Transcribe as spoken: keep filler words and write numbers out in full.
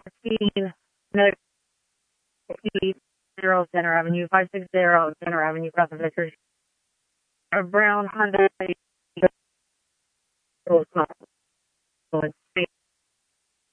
fifteen, another zero Center Avenue, five sixty Center Avenue, Cross the Vickers. A brown Honda.